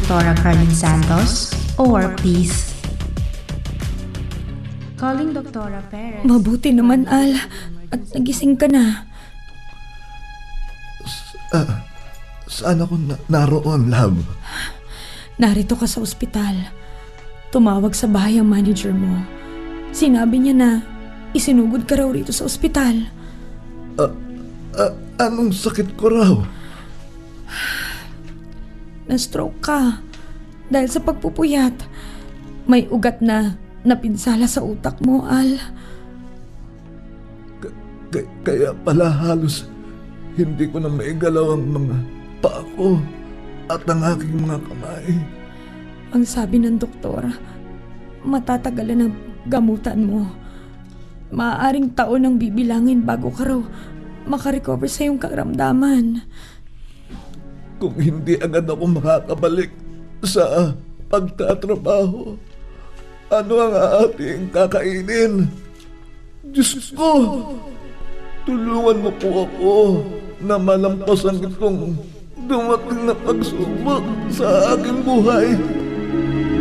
Dr. Carlin Santos or please calling Dr. Perez. Mabuti naman, Al. At nagising ka na. Saan ako naroon, love? Narito ka sa ospital. Tumawag sa bahay ang manager mo. Sinabi niya na isinugod ka raw rito sa ospital. Anong sakit ko raw? Na-stroke ka dahil sa pagpupuyat. May ugat na napinsala sa utak mo, Al. Kaya pala halos hindi ko na maigalaw ang mga paa ko at ang aking mga kamay. Ang sabi ng doktor, matatagalan ang gamutan mo. Maaaring taon ang bibilangin bago ka raw makarecover sa iyong karamdaman. Kung hindi agad ako makakabalik sa pagtatrabaho, ano ang ating kakainin? Diyos ko! Tulungan mo po ako na malampasan itong dumating na pagsubok sa aking buhay.